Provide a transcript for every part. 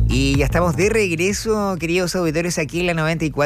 Y ya estamos de regreso, queridos auditores, aquí en la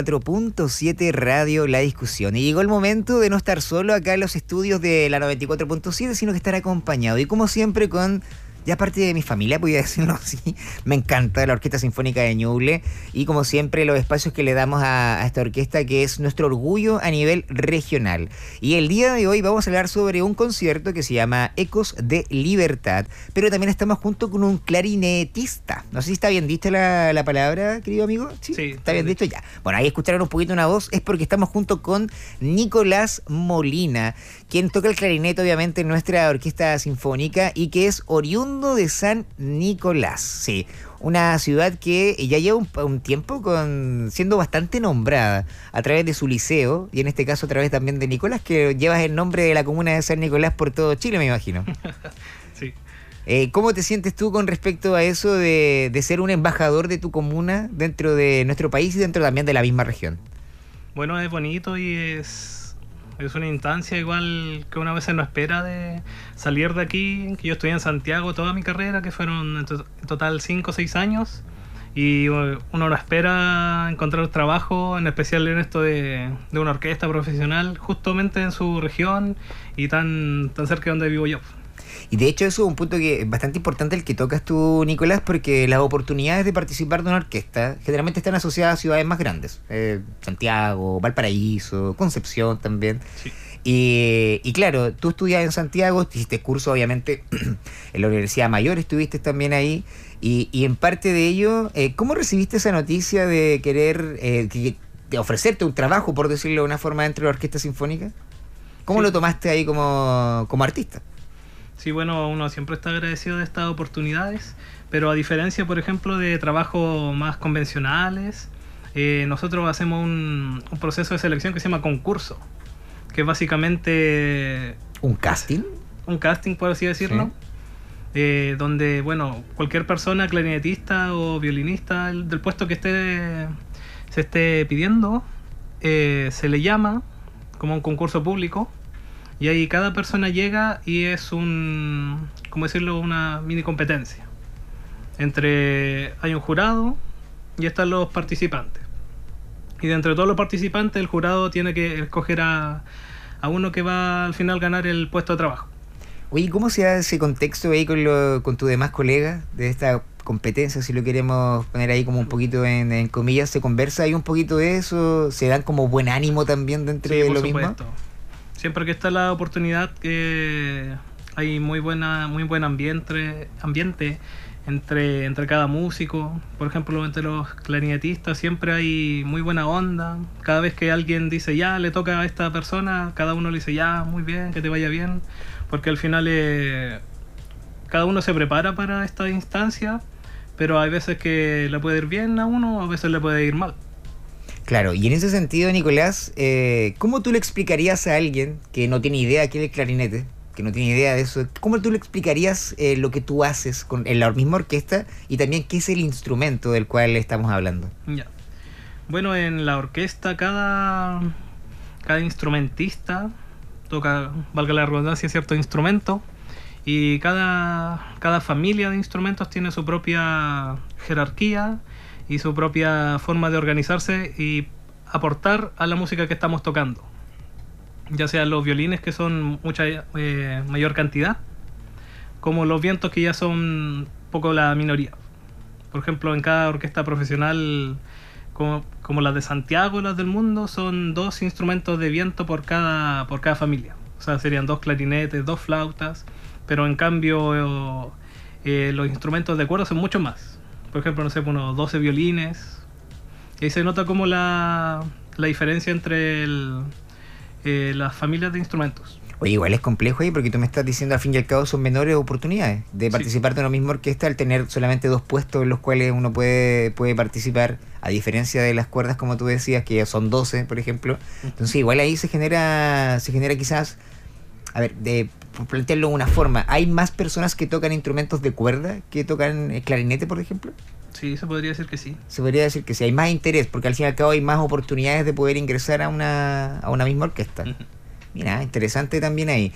94.7 Radio La Discusión. Y llegó el momento de no estar solo acá en los estudios de la 94.7, sino que estar acompañado. Y como siempre con ya parte de mi familia, podría decirlo así. Me encanta la Orquesta Sinfónica de Ñuble y como siempre los espacios que le damos a esta orquesta, que es nuestro orgullo a nivel regional. Y el día de hoy vamos a hablar sobre un concierto que se llama Ecos de Libertad, pero también estamos junto con un clarinetista. No sé si está bien dicha la palabra, querido amigo. Sí, está bien dicho ya. Bueno, ahí escucharon un poquito una voz, es porque estamos junto con Nicolás Molina, quien toca el clarinete obviamente en nuestra orquesta sinfónica y que es oriundo de San Nicolás, sí, una ciudad que ya lleva un tiempo siendo bastante nombrada a través de su liceo y en este caso a través también de Nicolás, que llevas el nombre de la comuna de San Nicolás por todo Chile, me imagino. Sí. ¿Cómo te sientes tú con respecto a eso de ser un embajador de tu comuna dentro de nuestro país y dentro también de la misma región? Bueno, es bonito y es una instancia igual que una vez no espera de salir de aquí, que yo estudié en Santiago toda mi carrera, que fueron en total 5 o 6 años, y uno no espera encontrar trabajo, en especial en esto de una orquesta profesional, justamente en su región y tan cerca de donde vivo yo. Y de hecho eso es un punto que es bastante importante el que tocas tú, Nicolás, porque las oportunidades de participar de una orquesta generalmente están asociadas a ciudades más grandes. Santiago, Valparaíso, Concepción también. Sí. Y claro, tú estudias en Santiago, hiciste curso obviamente en la Universidad Mayor, estuviste también ahí. Y en parte de ello, ¿cómo recibiste esa noticia de querer de ofrecerte un trabajo, por decirlo de una forma, dentro de la Orquesta Sinfónica? ¿Cómo lo tomaste ahí como artista? Sí, bueno, uno siempre está agradecido de estas oportunidades, pero a diferencia, por ejemplo, de trabajos más convencionales, nosotros hacemos un proceso de selección que se llama concurso, que es básicamente... ¿Un casting? Un casting, por así decirlo, sí. Donde, bueno, cualquier persona, clarinetista o violinista del puesto que se esté pidiendo, se le llama como un concurso público. Y ahí cada persona llega y es ¿cómo decirlo? Una mini competencia. Hay un jurado y están los participantes. Y de entre todos los participantes el jurado tiene que escoger a uno que va al final ganar el puesto de trabajo. Oye, ¿cómo se da ese contexto ahí con tus demás colegas de esta competencia? Si lo queremos poner ahí como un poquito en comillas, ¿se conversa ahí un poquito de eso? ¿Se dan como buen ánimo también dentro de lo mismo? Siempre que está la oportunidad, hay muy buen ambiente entre cada músico. Por ejemplo, entre los clarinetistas siempre hay muy buena onda. Cada vez que alguien dice ya, le toca a esta persona, cada uno le dice ya, muy bien, que te vaya bien. Porque al final cada uno se prepara para esta instancia, pero hay veces que le puede ir bien a uno, a veces le puede ir mal. Claro, y en ese sentido, Nicolás, ¿cómo tú le explicarías a alguien que no tiene idea qué es el clarinete, que no tiene idea de eso, cómo tú le explicarías lo que tú haces en la misma orquesta y también qué es el instrumento del cual estamos hablando? Ya. Bueno, en la orquesta cada instrumentista toca, valga la redundancia, cierto instrumento, y cada familia de instrumentos tiene su propia jerarquía y su propia forma de organizarse y aportar a la música que estamos tocando, ya sea los violines, que son mayor cantidad, como los vientos, que ya son un poco la minoría. Por ejemplo, en cada orquesta profesional como las de Santiago, las del mundo, son 2 instrumentos de viento por cada familia. O sea, serían 2 clarinetes, 2 flautas, pero en cambio los instrumentos de cuerda son mucho más. Por ejemplo, no sé, unos 12 violines. Y ahí se nota como la diferencia entre las familias de instrumentos. Oye, igual es complejo ahí porque tú me estás diciendo al fin y al cabo son menores oportunidades de participar de una misma orquesta al tener solamente 2 puestos en los cuales uno puede participar, a diferencia de las cuerdas, como tú decías, que ya son 12, por ejemplo. Entonces igual ahí se genera quizás, a ver, por plantearlo de una forma, ¿hay más personas que tocan instrumentos de cuerda que tocan clarinete, por ejemplo? Sí, se podría decir que sí. Se podría decir que sí, hay más interés, porque al fin y al cabo hay más oportunidades de poder ingresar a una misma orquesta. Mira, interesante también ahí.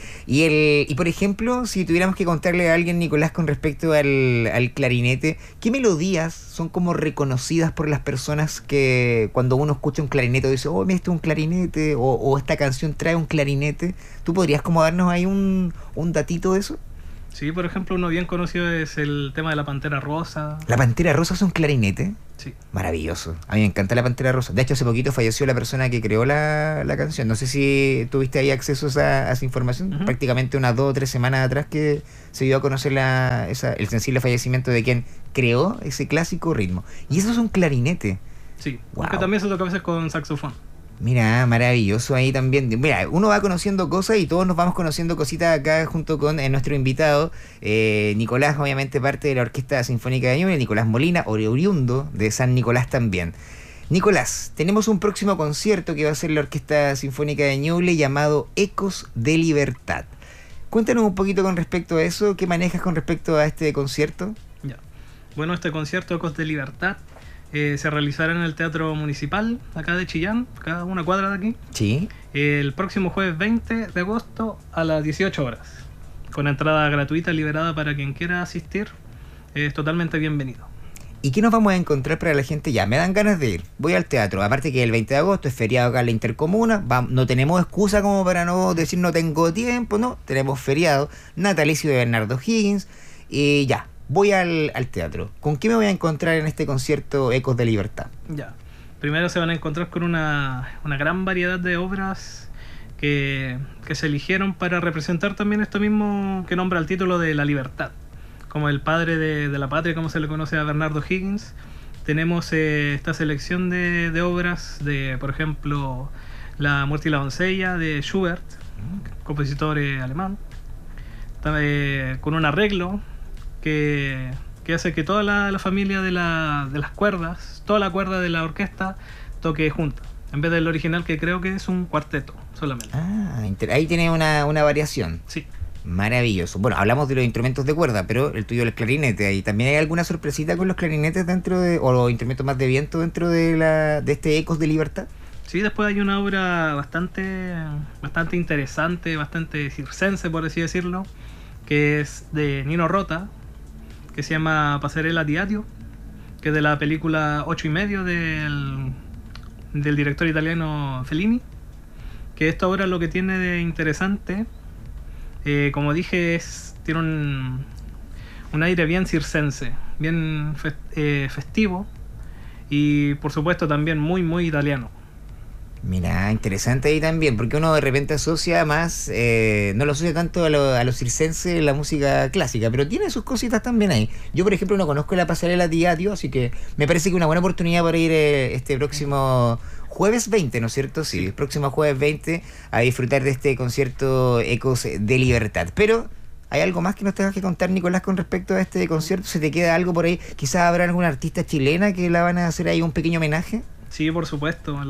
Y por ejemplo, si tuviéramos que contarle a alguien, Nicolás, con respecto al clarinete, ¿qué melodías son como reconocidas por las personas que cuando uno escucha un clarinete dice, oh, mira, esto es un clarinete, o esta canción trae un clarinete? ¿Tú podrías como darnos ahí un datito de eso? Sí, por ejemplo, uno bien conocido es el tema de la Pantera Rosa. ¿La Pantera Rosa es un clarinete? Sí. Maravilloso. A mí me encanta la Pantera Rosa. De hecho, hace poquito falleció la persona que creó la canción. No sé si tuviste ahí acceso a esa información. Ujú. Prácticamente unas 2 o 3 semanas atrás que se dio a conocer el sensible fallecimiento de quien creó ese clásico ritmo. Y eso es un clarinete. Sí, Wow. aunque también se toca a veces con saxofón. Mira, maravilloso ahí también. Mira, uno va conociendo cosas y todos nos vamos conociendo cositas acá junto con nuestro invitado, Nicolás, obviamente parte de la Orquesta Sinfónica de Ñuble, Nicolás Molina, oriundo de San Nicolás también. Nicolás, tenemos un próximo concierto que va a ser la Orquesta Sinfónica de Ñuble llamado Ecos de Libertad. Cuéntanos un poquito con respecto a eso, ¿qué manejas con respecto a este concierto? Ya. Bueno, este concierto Ecos de Libertad se realizará en el Teatro Municipal, acá de Chillán, acá a una cuadra de aquí, Sí. el próximo jueves 20 de agosto a las 18 horas, con entrada gratuita liberada para quien quiera asistir. Es totalmente bienvenido. ¿Y qué nos vamos a encontrar para la gente? Ya, me dan ganas de ir. Voy al teatro. Aparte que el 20 de agosto es feriado acá en la Intercomuna. No tenemos excusa como para no decir no tengo tiempo, no. Tenemos feriado natalicio de Bernardo Higgins. Y ya, voy al teatro. ¿Con qué me voy a encontrar en este concierto Ecos de Libertad? Ya. Primero se van a encontrar con una gran variedad de obras que se eligieron para representar también esto mismo que nombra el título de la libertad. Como el padre de la patria, como se le conoce a Bernardo Higgins, tenemos esta selección de obras de, por ejemplo, La muerte y la doncella de Schubert, compositor alemán, con un arreglo que hace que toda la familia de las cuerdas, toda la cuerda de la orquesta toque junta, en vez del original que creo que es un cuarteto solamente. Ah, ahí tiene una variación. Sí. Maravilloso. Bueno, hablamos de los instrumentos de cuerda, pero el tuyo es el clarinete. ¿Y también hay alguna sorpresita con los clarinetes o los instrumentos más de viento dentro de este Ecos de Libertad? Sí, después hay una obra bastante interesante, bastante circense, por así decirlo, que es de Nino Rota, que se llama Passerella di Addio, que es de la película 8 y medio del director italiano Fellini. Que esta obra lo que tiene de interesante, como dije, tiene un aire bien circense, bien festivo, y por supuesto también muy muy italiano. Mira, interesante ahí también, porque uno de repente asocia más, no lo asocia tanto a lo circense, la música clásica, pero tiene sus cositas también ahí. Yo, por ejemplo, no conozco la pasarela di Addio, así que me parece que una buena oportunidad para ir este próximo jueves 20, ¿no es cierto? Sí, el próximo jueves 20 a disfrutar de este concierto Ecos de Libertad. Pero, ¿hay algo más que nos tengas que contar, Nicolás, con respecto a este concierto? ¿Se te queda algo por ahí? Quizás habrá alguna artista chilena que la van a hacer ahí un pequeño homenaje. Sí, por supuesto,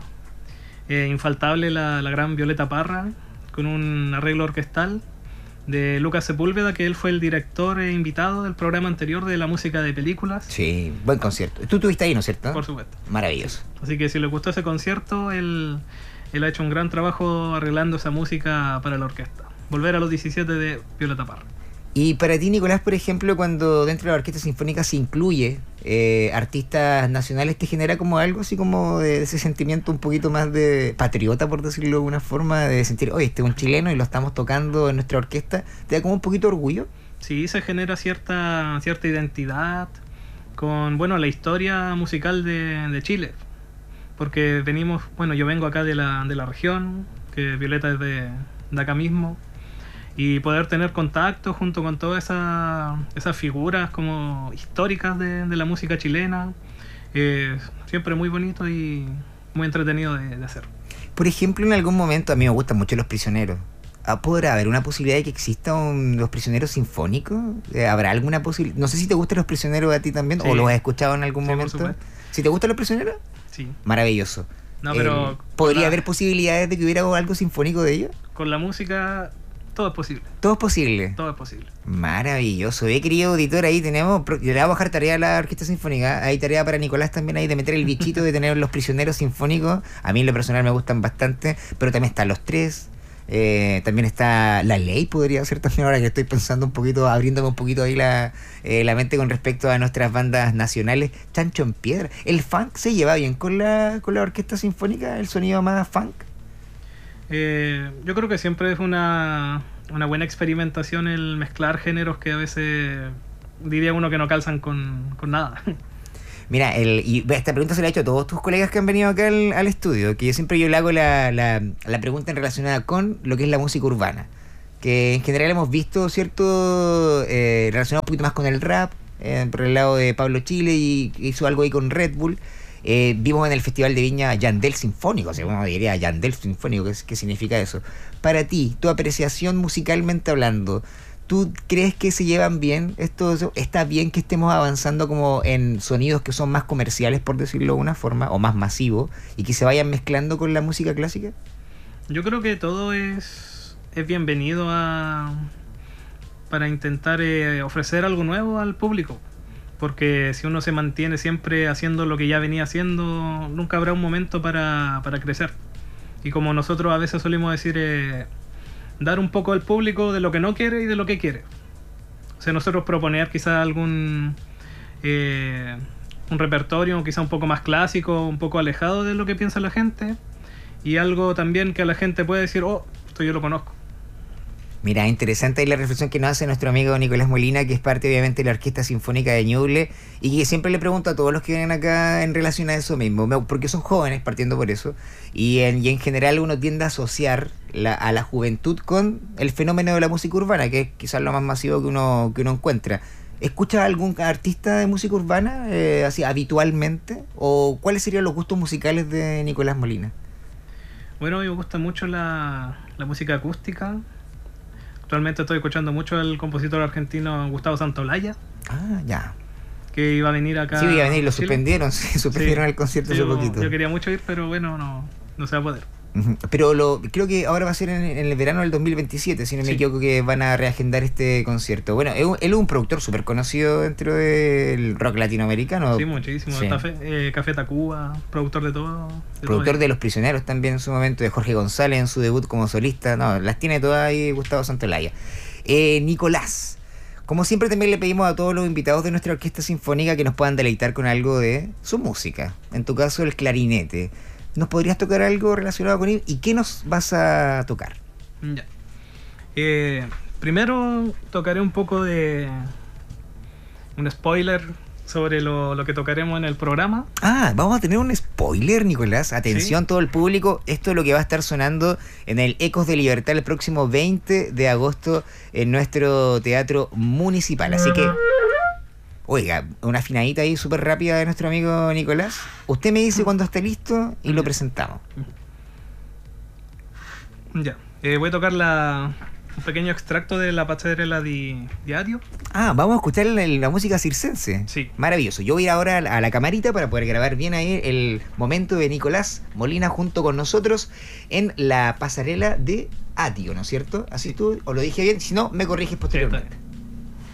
infaltable la gran Violeta Parra, con un arreglo orquestal de Lucas Sepúlveda, que él fue el director invitado del programa anterior de la música de películas. Sí, buen concierto. Tú estuviste ahí, ¿no es cierto? Por supuesto. Maravilloso. Así que si le gustó ese concierto, él ha hecho un gran trabajo arreglando esa música para la orquesta. Volver a los 17 de Violeta Parra. Y para ti, Nicolás, por ejemplo, cuando dentro de la orquesta sinfónica se incluye artistas nacionales, ¿te genera como algo así como de ese sentimiento un poquito más de patriota, por decirlo de alguna forma, de sentir, oye, este es un chileno y lo estamos tocando en nuestra orquesta? ¿Te da como un poquito de orgullo? Sí, se genera cierta identidad con, bueno, la historia musical de Chile. Porque yo vengo acá de la región, que Violeta es de acá mismo. Y poder tener contacto junto con todas esas figuras como históricas de la música chilena, siempre muy bonito y muy entretenido de hacer. Por ejemplo, en algún momento, a mí me gustan mucho Los Prisioneros. ¿Podrá haber una posibilidad de que existan Los Prisioneros sinfónicos? ¿Habrá alguna posibilidad? No sé si te gustan Los Prisioneros a ti también, Sí. o los has escuchado en algún Sí, por momento. supuesto. ¿Si te gustan Los Prisioneros? Sí. Maravilloso. No, pero ¿podría haber posibilidades de que hubiera algo sinfónico de ellos? con la música todo es posible. Todo es posible. Todo es posible. Maravilloso. Querido auditor, ahí tenemos, le voy a bajar tarea a la Orquesta Sinfónica. Hay tarea para Nicolás también ahí de meter el bichito de tener Los Prisioneros sinfónicos. A mí en lo personal me gustan bastante, pero también están Los Tres, También está La Ley, podría ser también, ahora que estoy pensando un poquito, abriéndome un poquito ahí la mente con respecto a nuestras bandas nacionales. Chancho en Piedra. ¿El funk se lleva bien con la orquesta sinfónica? ¿El sonido más funk? Yo creo que siempre es una buena experimentación el mezclar géneros que a veces diría uno que no calzan con nada. Mira, y esta pregunta se la he hecho a todos tus colegas que han venido acá al estudio, que yo le hago la pregunta relacionada con lo que es la música urbana, que en general hemos visto, ¿cierto? Relacionado un poquito más con el rap, por el lado de Pablo Chile, y hizo algo ahí con Red Bull. Vimos en el Festival de Viña Yandel Sinfónico, o sea, uno diría Yandel Sinfónico, ¿qué significa eso? Para ti, tu apreciación musicalmente hablando, ¿tú crees que se llevan bien? ¿Está bien que estemos avanzando como en sonidos que son más comerciales, por decirlo de una forma, o más masivos, y que se vayan mezclando con la música clásica? Yo creo que todo es bienvenido para intentar ofrecer algo nuevo al público. Porque si uno se mantiene siempre haciendo lo que ya venía haciendo, nunca habrá un momento para crecer. Y como nosotros a veces solemos decir, dar un poco al público de lo que no quiere y de lo que quiere. O sea, nosotros proponer quizá un repertorio quizá un poco más clásico, un poco alejado de lo que piensa la gente, y algo también que la gente puede decir, oh, esto yo lo conozco. Mira, interesante la reflexión que nos hace nuestro amigo Nicolás Molina, que es parte obviamente de la Orquesta Sinfónica de Ñuble, y que siempre le pregunto a todos los que vienen acá en relación a eso mismo, porque son jóvenes, partiendo por eso, y en general uno tiende a asociar a la juventud con el fenómeno de la música urbana, que es quizás lo más masivo que uno encuentra. ¿Escucha algún artista de música urbana así habitualmente? ¿O cuáles serían los gustos musicales de Nicolás Molina? Bueno, a mí me gusta mucho la música acústica. Actualmente estoy escuchando mucho al compositor argentino Gustavo Santaolalla. Ah, ya. Que iba a venir acá. Sí, iba a venir, lo Chile. suspendieron, suspendieron el concierto hace poquito. Yo quería mucho ir, pero bueno, no se va a poder. Pero creo que ahora va a ser en el verano del 2027, si no me equivoco, que van a reagendar este concierto. Bueno, él es un productor súper conocido dentro del rock latinoamericano. Sí, muchísimo. Sí. Café Tacuba, productor de todo. Productor de Los Prisioneros también en su momento, de Jorge González en su debut como solista. No, las tiene todas ahí Gustavo Santaolalla. Nicolás, como siempre también le pedimos a todos los invitados de nuestra orquesta sinfónica que nos puedan deleitar con algo de su música. En tu caso, el clarinete. ¿Nos podrías tocar algo relacionado con él? ¿Y qué nos vas a tocar? Ya. Primero tocaré un poco de un spoiler sobre lo que tocaremos en el programa. Ah, vamos a tener un spoiler, Nicolás. Atención, ¿Sí? Todo el público. Esto es lo que va a estar sonando en el Ecos de Libertad el próximo 20 de agosto en nuestro teatro municipal. Así que, oiga, una afinadita ahí súper rápida de nuestro amigo Nicolás. Usted me dice cuando esté listo y lo presentamos. Ya. Voy a tocar un pequeño extracto de la Passerella di Adio. Ah, vamos a escuchar la música circense. Sí. Maravilloso. Yo voy a ir ahora a la camarita para poder grabar bien ahí el momento de Nicolás Molina junto con nosotros en la Passerella de Adio, ¿no es cierto? Así tú, o lo dije bien, si no, me corriges posteriormente. Sí,